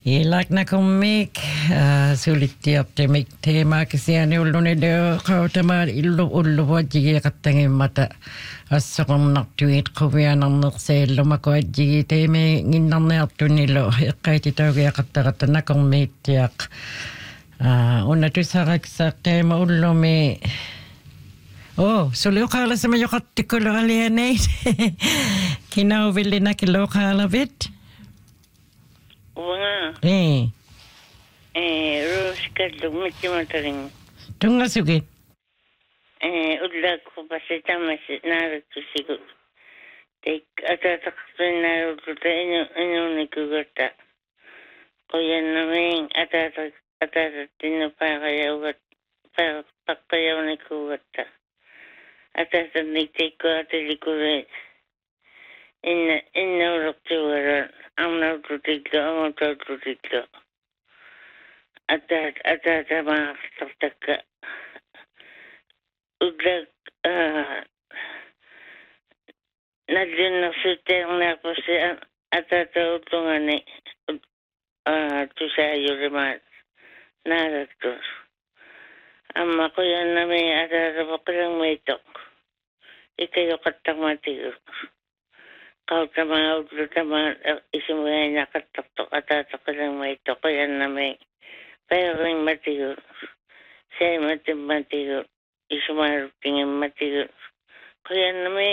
Ilak na kumik, sulittiartimik teemaakisiani ullunileo qautama illu wajjigi qattangimata assoqornartuit quvianarnersiillumaku ajjigi teeme nginnarniartunilu iqqaititaugiaqattaqattanakormiittiaq unatusaraqsaaq teema ullumi suliuqaalasama yoqartikulu alianeit kinauvillinakilluuqaalavit Wanga. Ruskadlu mittimataring. Tungasugit. Ullak kupasitamas naaratusigu. Teik atataksuin naarututa inunikugata. Qoyannamin atatatinu paqqayaunikugata. Atatatnik teikku atelikure. Inna uraqtiwaran. Amnaututikka. Atatamaa ullak nallinnarsuutteernaarpussi atatautungani tusaayurimaat naalattus amma quyannami atatapaqilangmiitoq ikayoqattaqmatigu qautamaa ullutamaa isimugainaqattartoq atataqilangmiitoq quyannami pairingmatigu saimatimatigu isumaaruttingimmatigu quyannami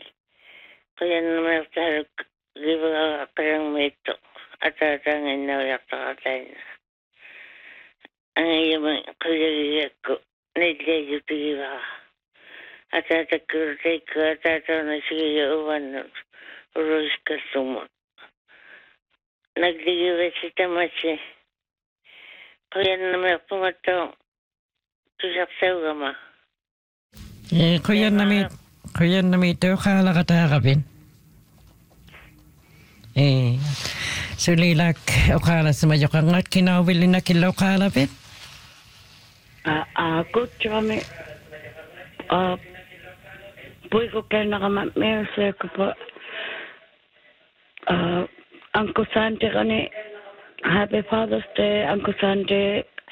artaruk givaqaqilangmiitoq atataanginnauyartaqataina angiyama quyagigakku nillayutigivaqa atatakkirutaikku atataunasigiga uvannut uruiskassumut nagligivasitamatsi quyannamiarpumattao tusaqsaugama quyannami tuuqaalaqataaqapin sulilak uqaalasama yoqangat kinauvillinakilluuqaalapit kutsuami puiku kenaqama miusiakkupa Uncle Sante qani Happy Father's Day Uncle Sante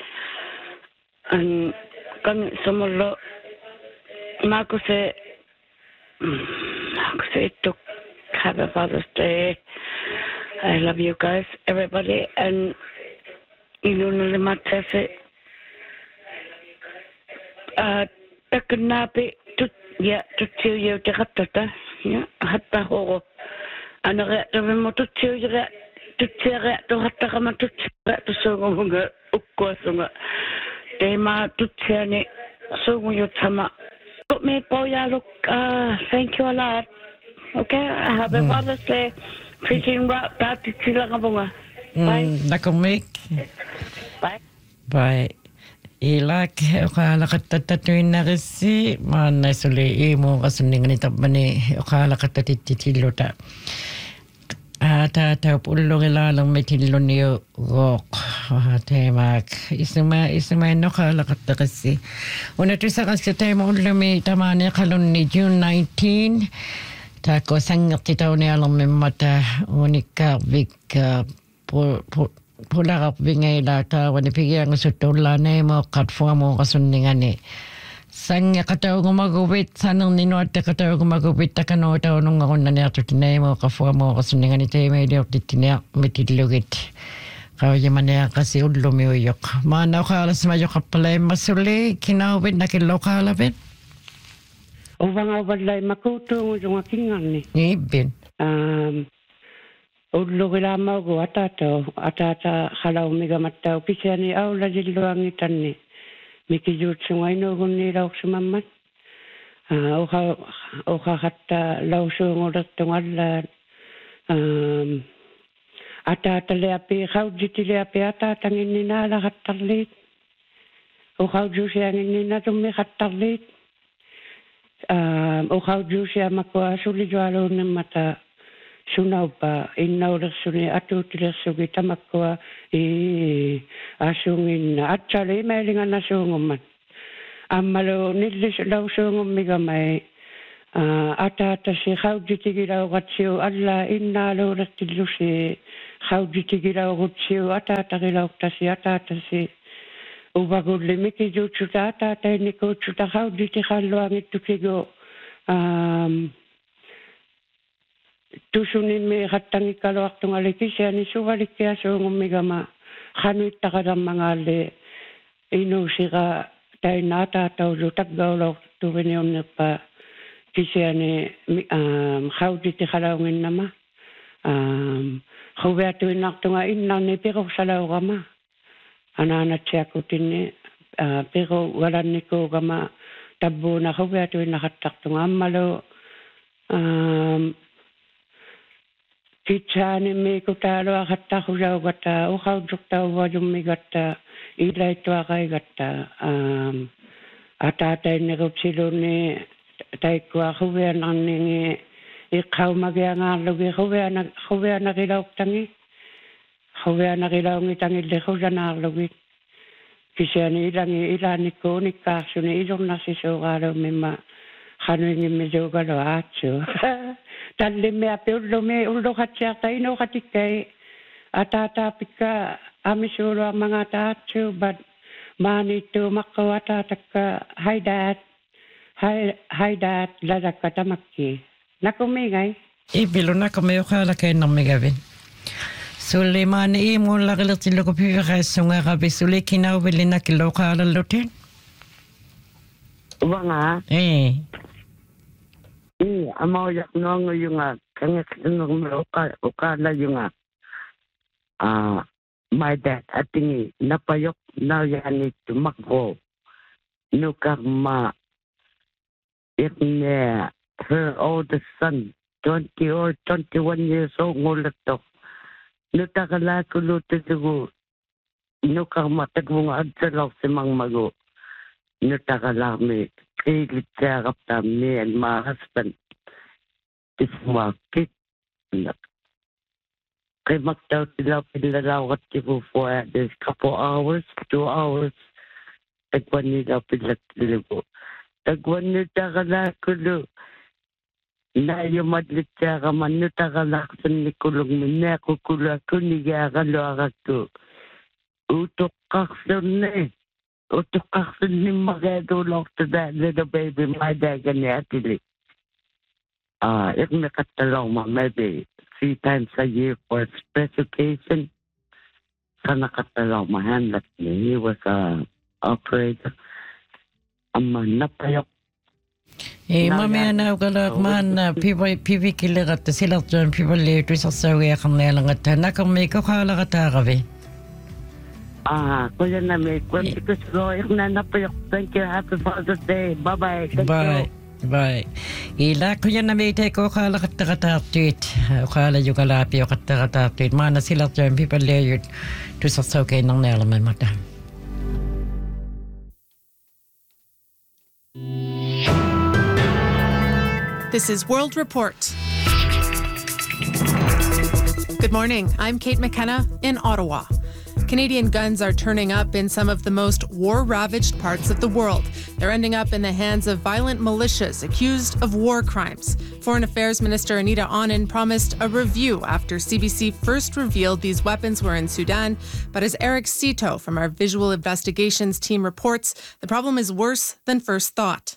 kan somollo makuse ittuk Happy Father's Day. I love you guys, everybody, and ilunalimatase taknapi tutsiu tikattata hatta hogo anare tavemo tutsiu tutsiere tuhattaqama tutsiere tusugunga ukkuasunga tema tutsiani suguyutsama me poyaluk thank you a lot. Okay, have a Father's Day. Preaching rock, Dr. Chilangabunga. Bye. Nakumik. Bye. Bye. Ilak uqaalaqattatatuinnarissi maannasuli imuuqasunninganitarpani uqaalaqattatittitilluta taataup ullugilaalermitilluniu gooq teemaak isuma innoqaalaqattaqissi unatusaqassi teema ullumi tamaaneqalunni June 19 taako sangertitaunialermimmata unikkaarvik pulararvingaila taawani pigiangusuttuullaaneemoqqat fuamuuqasunningani sangeqataugumaguvit sanerninuattaqataugumaguvit takanuutaunungarunnaniartutineemoqaffuamuuqasunningani teemailiortittinia mitillugit qaujimaniaqasi ullumiuyoq maanauqaalasmajoqappalaimmassuli kinauvit nakilluqaalavit Uvangavallai makuutuungusunga kingarni. Ibbin. Ullugilaamaugu atata halaumigamatau kisiani aulajilluangitanni mikijuutsungainuguniilauksumammat uqa hatta lausuungurattungallaan atataleapi qaujitiliapi atatanginninaalaqattarliit uqaujuusianginninnatummi qattarliit uqaujuusia makua sulijualuunnemmata sunaupa innaulersuni atuutilersugi tamakkua asunginna atsali imeilingannasuungummat ammalu nillis lausuungummigamai Atatasi hauditigira gatsio alla inna lorattilusi hauditigira gatsio atatagira atatasi ubagulle miki juchuta atata niko chuta hauditi halluangittukigo tusunin me hattangi kalwaqtungali kisiani suvalikkia soongummigama hanuittaqalammangaalle inuusiga taina atataulu taggauloortuviniunnerpa kisiani hauditi halaunginnama huveatuinnartunga innarni pirursalaugama anaanatsiakutinni piru walannikuugama tabbuuna huveatuinnaqattartunga ammalo kitsani mikutalo akattahusaugata uhaudsuktauvaljummigatta ilaittuaqaigatta ataatainnerutsiluni taikkua huveanarningi iqqaumagiangaarlugi huveanarilaungitangille husanaarlugi kisiani ilaanikkuunikkaarssuni ilurnarsisooraalummimma hanuingimmisugalo aatsu tallimme api ulluhatsiarta inuhatikkai ataataapikka amisuuluarmanga taatsu but maaniittuumaqqu ataatakka haidaat ladakka tamakki nakumigai Ibilu nakumi uqala kainnermigavin Suleiman imuullaqilertilluku piviqaissungaaqapi sulikinauvillinakillu uqaalallutin Wanga amau yak nongo yunga kangaknong ukala yunga my dad atingi napayok na yani tumakbo nukama ikne her oldest son 20 or 21 years old ngulatok nutakala kulutisugu nukama tagwong adsalok simang mago nutakala me me and my husband is market. I mucked out the what you for this couple hours, 2 hours. I wanted up in the libo. I wanted to go. Na yung madlitsa ka man nutakalaksan ni kulong minna kukula kuniga kalawagato. Utok kaksan na Utukaksan ni magadulok to that little baby, my dad and actually. If nakatalong maybe 3 times a year for special occasion. Sa nakatalong mahanap niya, he was a operator. Napayok. Mamaya na ugalak man pipi kiligat sila dyan pipali ito sa sawi akong nilangat nakang may kakalakatagabi. Kuya na may kwento ko siguro na napayok. Thank you. Happy Father's Day. Bye-bye. Bye. Ila kuya na may tayo ko kalakatagatatwit. Ukala yung kalapi o katagatatwit. Mana sila dyan pipali ito sa sawi ng nilaman mata. This is World Report. Good morning. I'm Kate McKenna in Ottawa. Canadian guns are turning up in some of the most war-ravaged parts of the world. They're ending up in the hands of violent militias accused of war crimes. Foreign Affairs Minister Anita Anand promised a review after CBC first revealed these weapons were in Sudan. But as Eric Cito from our Visual Investigations team reports, the problem is worse than first thought.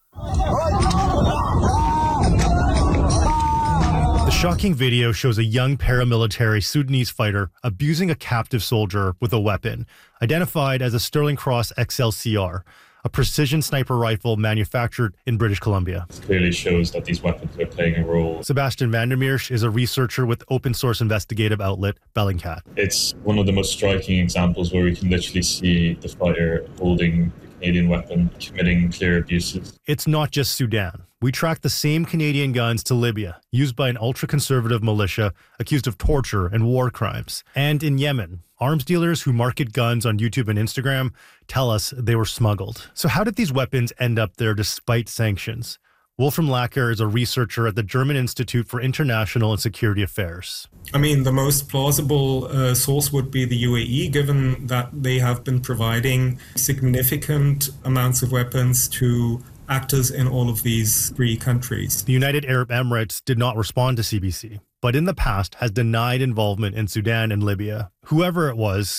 The shocking video shows a young paramilitary Sudanese fighter abusing a captive soldier with a weapon, identified as a Sterling Cross XLCR, a precision sniper rifle manufactured in British Columbia. This clearly shows that these weapons are playing a role. Sebastian Vandermeersch is a researcher with open source investigative outlet Bellingcat. It's one of the most striking examples where we can literally see the fighter holding the Canadian weapon, committing clear abuses. It's not just Sudan. We tracked the same Canadian guns to Libya, used by an ultra-conservative militia accused of torture and war crimes. And in Yemen, arms dealers who market guns on YouTube and Instagram tell us they were smuggled. So how did these weapons end up there despite sanctions? Wolfram Lacker is a researcher at the German Institute for International and Security Affairs. I mean, the most plausible source would be the UAE, given that they have been providing significant amounts of weapons to actors in all of these three countries. The United Arab Emirates did not respond to CBC, but in the past has denied involvement in Sudan and Libya. Whoever it was